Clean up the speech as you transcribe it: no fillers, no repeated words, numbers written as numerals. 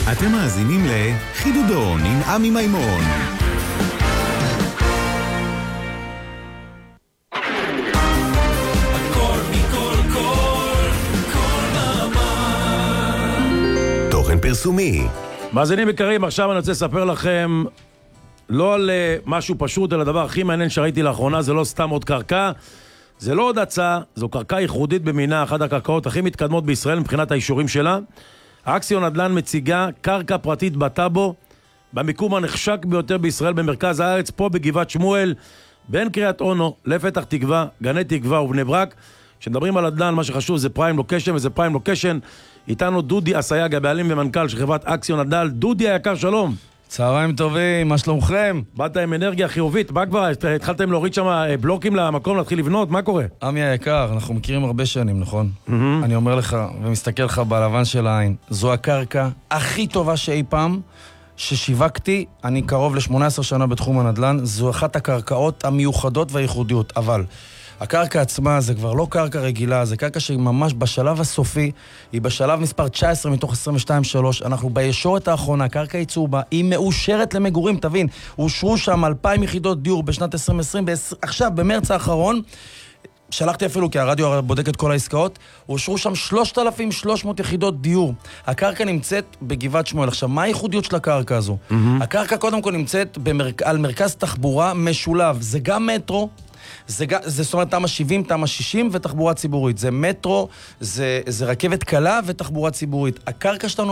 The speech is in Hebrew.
אתם מאזינים לחידודון עם עמי מימון. תוכן פרסומי. מאזינים יקרים, עכשיו אני רוצה לספר לכם לא על משהו פשוט, אלא הדבר הכי מעניין שראיתי לאחרונה. זה לא סתם עוד קרקע, זה לא עוד הצעה, זו קרקע ייחודית במינה, אחת הקרקעות הכי מתקדמות בישראל מבחינת האישורים שלה. אקסיון נדל"ן מציגה קרקע פרטית בטאבו, במיקום הנחשק ביותר בישראל במרכז הארץ, פה בגבעת שמואל, בין קריית אונו לפתח תקווה, גני תקווה ובני ברק. כשמדברים על נדל"ן, מה שחשוב זה פריים לוקשן, וזה פריים לוקשן. איתנו דודי אסייג, הבעלים ומנכ"ל של חברת אקסיון נדל"ן. דודי היקר, שלום. צהריים טובים, מה שלומכם? באת עם אנרגיה חיובית, מה כבר? התחלתם להוריד שם בלוקים למקום, להתחיל לבנות, מה קורה? עמי היקר, אנחנו מכירים הרבה שנים, נכון? אני אומר לך, ומסתכל לך בלבן של העין, זו הקרקע הכי טובה שאי פעם ששיווקתי. אני קרוב ל-18 שנה בתחום הנדל"ן, זו אחת הקרקעות המיוחדות והייחודיות, אבל הקרקע עצמה זה כבר לא קרקע רגילה, זה קרקע שהיא ממש בשלב הסופי, היא בשלב מספר 19 מתוך 22-3, אנחנו בישורת האחרונה, קרקע ייצובה, היא מאושרת למגורים, תבין, אושרו שם 2,000 יחידות דיור בשנת 2020, עכשיו במרץ האחרון, שלחתי אפילו כי הרדיו בודק את כל העסקאות, אושרו שם 3,300 יחידות דיור. הקרקע נמצאת בגבעת שמואל. עכשיו, מה הייחודיות של הקרקע הזו? הקרקע קודם כל נמצאת על מרכז תחבורה משולב, זה גם מטרו, זה זאת אומרת תמה 70, תמה 60 ותחבורה ציבורית. זה מטרו, זה רכבת קלה ותחבורה ציבורית. הקרקע שלנו